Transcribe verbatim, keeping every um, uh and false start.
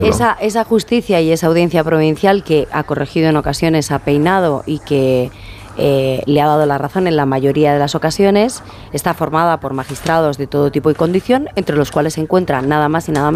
esa, esa justicia y esa audiencia provincial que ha corregido en ocasiones, ha peinado y que eh, le ha dado la razón en la mayoría de las ocasiones, está formada por magistrados de todo tipo y condición, entre los cuales se encuentra nada más y nada menos